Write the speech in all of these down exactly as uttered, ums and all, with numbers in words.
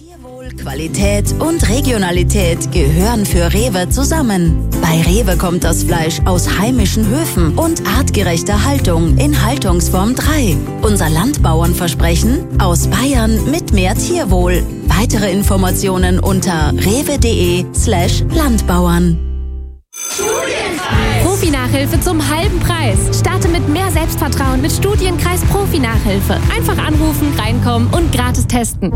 Tierwohl, Qualität und Regionalität gehören für Rewe zusammen. Bei Rewe kommt das Fleisch aus heimischen Höfen und artgerechter Haltung in Haltungsform drei. Unser Landbauernversprechen: aus Bayern mit mehr Tierwohl. Weitere Informationen unter rewe.de slash Landbauern. Profi-Nachhilfe zum halben Preis. Starte mit mehr Selbstvertrauen mit Studienkreis Profi-Nachhilfe. Einfach anrufen, reinkommen und gratis testen.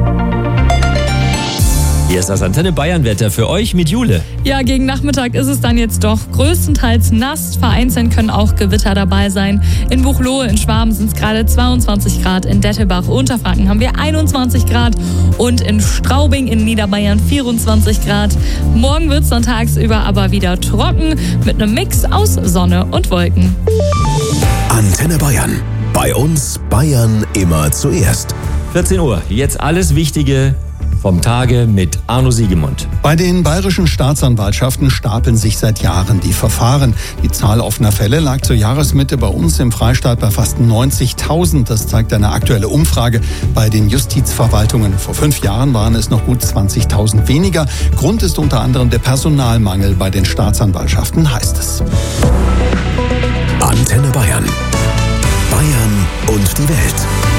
Hier ist das Antenne Bayern-Wetter für euch mit Jule. Ja, gegen Nachmittag ist es dann jetzt doch größtenteils nass. Vereinzelt können auch Gewitter dabei sein. In Buchloe in Schwaben sind es gerade zweiundzwanzig Grad. In Dettelbach, Unterfranken haben wir einundzwanzig Grad. Und in Straubing in Niederbayern vierundzwanzig Grad. Morgen wird es dann tagsüber aber wieder trocken mit einem Mix aus Sonne und Wolken. Antenne Bayern. Bei uns Bayern immer zuerst. vierzehn Uhr. Jetzt alles Wichtige vom Tage mit Arno Siegemund. Bei den bayerischen Staatsanwaltschaften stapeln sich seit Jahren die Verfahren. Die Zahl offener Fälle lag zur Jahresmitte bei uns im Freistaat bei fast neunzigtausend. Das zeigt eine aktuelle Umfrage bei den Justizverwaltungen. Vor fünf Jahren waren es noch gut zwanzigtausend weniger. Grund ist unter anderem der Personalmangel bei den Staatsanwaltschaften, heißt es. Antenne Bayern. Bayern und die Welt.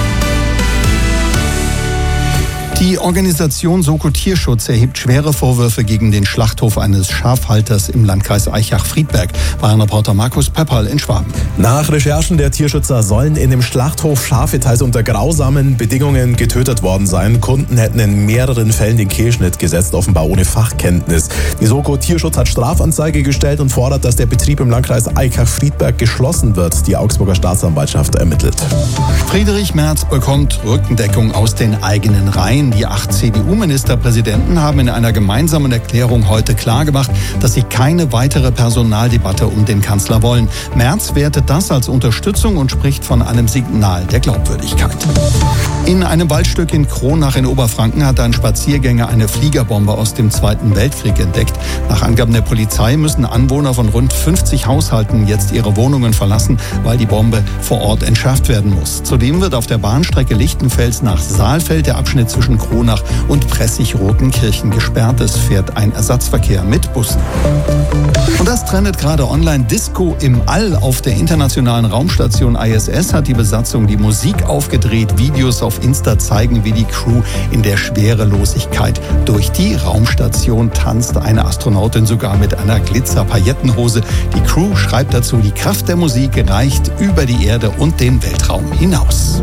Die Organisation Soko Tierschutz erhebt schwere Vorwürfe gegen den Schlachthof eines Schafhalters im Landkreis Aichach-Friedberg. Bayern-Reporter Markus Pepperl in Schwaben. Nach Recherchen der Tierschützer sollen in dem Schlachthof Schafe teils unter grausamen Bedingungen getötet worden sein. Kunden hätten in mehreren Fällen den Kehlschnitt gesetzt, offenbar ohne Fachkenntnis. Die Soko Tierschutz hat Strafanzeige gestellt und fordert, dass der Betrieb im Landkreis Aichach-Friedberg geschlossen wird. Die Augsburger Staatsanwaltschaft ermittelt. Friedrich Merz bekommt Rückendeckung aus den eigenen Reihen. Die acht C D U-Ministerpräsidenten haben in einer gemeinsamen Erklärung heute klargemacht, dass sie keine weitere Personaldebatte um den Kanzler wollen. Merz wertet das als Unterstützung und spricht von einem Signal der Glaubwürdigkeit. In einem Waldstück in Kronach in Oberfranken hat ein Spaziergänger eine Fliegerbombe aus dem Zweiten Weltkrieg entdeckt. Nach Angaben der Polizei müssen Anwohner von rund fünfzig Haushalten jetzt ihre Wohnungen verlassen, weil die Bombe vor Ort entschärft werden muss. Zudem wird auf der Bahnstrecke Lichtenfels nach Saalfeld der Abschnitt zwischen Kronach und Pressig-Rotenkirchen gesperrt. Es fährt ein Ersatzverkehr mit Bussen. Und das trendet gerade online. Disco im All. Auf der internationalen Raumstation I S S hat die Besatzung die Musik aufgedreht. Videos auf Insta zeigen, wie die Crew in der Schwerelosigkeit durch die Raumstation tanzt. Eine Astronautin sogar mit einer Glitzer-Paillettenhose. Die Crew schreibt dazu, die Kraft der Musik reicht über die Erde und den Weltraum hinaus.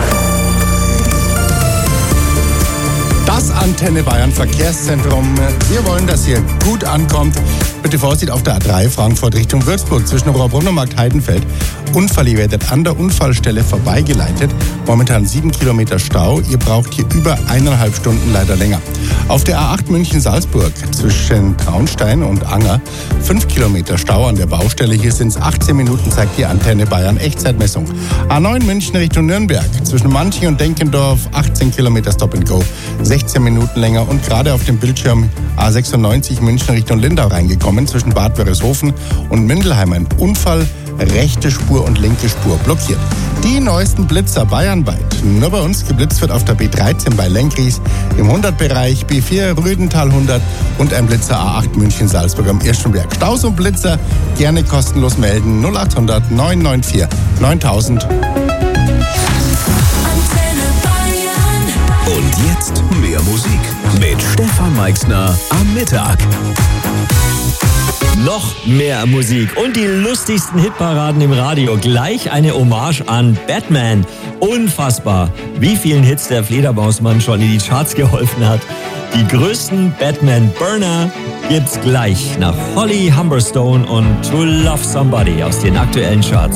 Das Antenne Bayern Verkehrszentrum. Wir wollen, dass ihr gut ankommt. Bitte Vorsicht auf der A drei Frankfurt Richtung Würzburg zwischen Rohrbrunn und Markt Heidenfeld. Unfall, ihr werdet an der Unfallstelle vorbeigeleitet. Momentan sieben Kilometer Stau. Ihr braucht hier über eineinhalb Stunden, leider länger. Auf der A acht München-Salzburg zwischen Traunstein und Anger fünf Kilometer Stau an der Baustelle. Hier sind es achtzehn Minuten, zeigt die Antenne Bayern Echtzeitmessung. A neun München Richtung Nürnberg zwischen Manching und Denkendorf achtzehn Kilometer Stop and Go. sechzehn Minuten länger und gerade auf dem Bildschirm A sechsundneunzig München Richtung Lindau reingekommen zwischen Bad Wörishofen und Mindelheim. Ein Unfall, rechte Spur und linke Spur blockiert. Die neuesten Blitzer bayernweit. Nur bei uns geblitzt wird auf der B dreizehn bei Lenkries, im hundert-Bereich B vier Rüdental hundert und ein Blitzer A acht München-Salzburg am Irschenberg. Staus und Blitzer gerne kostenlos melden. null achthundert neun neun vier neuntausend. Und jetzt mehr Musik mit Stefan Meixner am Mittag. Noch mehr Musik und die lustigsten Hitparaden im Radio. Gleich eine Hommage an Batman. Unfassbar, wie vielen Hits der Fledermausmann schon in die Charts geholfen hat. Die größten Batman-Burner gibt's gleich nach Holly Humberstone und To Love Somebody aus den aktuellen Charts.